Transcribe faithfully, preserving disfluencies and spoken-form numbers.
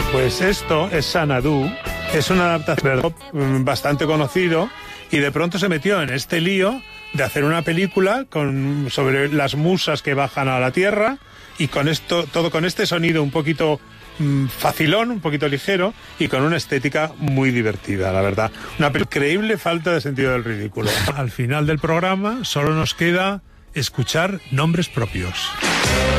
Pues esto es Xanadu, es una adaptación bastante conocido y de pronto se metió en este lío de hacer una película con, sobre las musas que bajan a la tierra y con esto, todo con este sonido un poquito mmm, facilón, un poquito ligero y con una estética muy divertida, la verdad. Una increíble falta de sentido del ridículo. Al final del programa solo nos queda escuchar nombres propios.